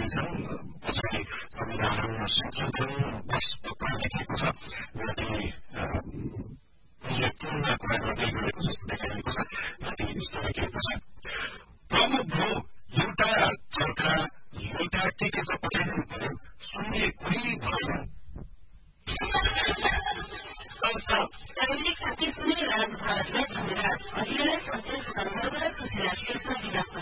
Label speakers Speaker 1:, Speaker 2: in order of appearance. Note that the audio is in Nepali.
Speaker 1: छन् पछाडि संविधान संशोधन 10 पक्का लेखिएको छ र ती पूर्ण कुरा गर्दै गरेको जस्तो देखाइएको छ र ती यस्तो लेखिएको छ प्रमुख हो एउटा चर्का एउटा के छ पठाइदिनु पर्यो सुन्ने कोही भएन
Speaker 2: प्राविधिक साथी सुनिल राज भारतलाई धन्यवाद। अहिलेलाई सन्देश गर्नुभयो र सुशीला श्रेष्ठ विदा